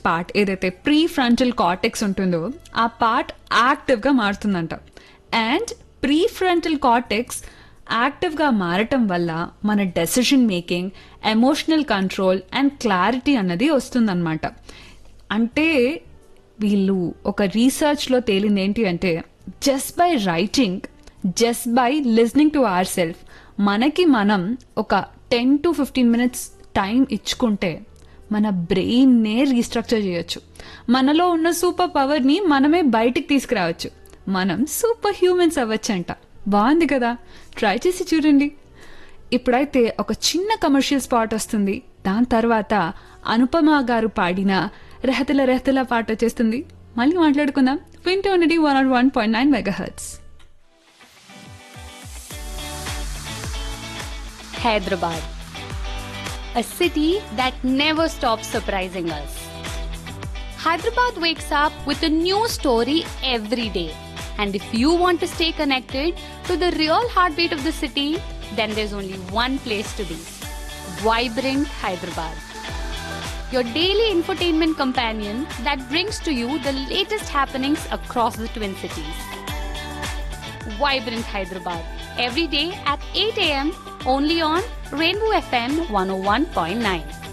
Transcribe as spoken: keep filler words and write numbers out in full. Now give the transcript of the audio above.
Part ఏదైతే pre frontal cortex ఉంటుందో ఆ పార్ట్ యాక్టివ్గా మారుతుందంట. అండ్ ప్రీ ఫ్రంటల్ కార్టెక్స్ యాక్టివ్గా మారటం వల్ల మన decision making, emotional control and clarity అన్నది వస్తుందన్నమాట. అంటే వీళ్ళు ఒక రీసెర్చ్లో తేలింది ఏంటి అంటే just by writing, just by listening to our self మనకి మనం ఒక ten to fifteen minutes time ఇచ్చుకుంటే మన బ్రెయిన్నే రీస్ట్రక్చర్ చేయొచ్చు. మనలో ఉన్న సూపర్ పవర్ని మనమే బయటికి తీసుకురావచ్చు. మనం సూపర్ హ్యూమన్స్ అవ్వచ్చంట. బాగుంది కదా, ట్రై చేసి చూడండి. ఇప్పుడైతే ఒక చిన్న కమర్షియల్ స్పాట్ వస్తుంది. దాని తర్వాత అనుపమ గారు పాడిన రెహతల రెహతల పాట వచ్చేస్తుంది. మళ్ళీ మాట్లాడుకుందాం. వింటూ ఉండండి one not one point nine mega hertz. Hyderabad, a city that never stops surprising us. Hyderabad wakes up with a new story every day. And if you want to stay connected to the real heartbeat of the city, then there's only one place to be. Vibrant Hyderabad. Your daily infotainment companion that brings to you the latest happenings across the Twin Cities. Vibrant Hyderabad. Every day at eight a.m. only on Rainbow F M one oh one point nine.